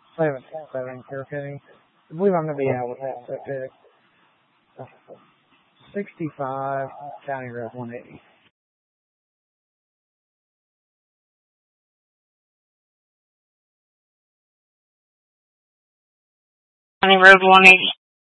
7 haircutting. I believe I'm going to be out with that subject. 65 County Road 180. County Road 180.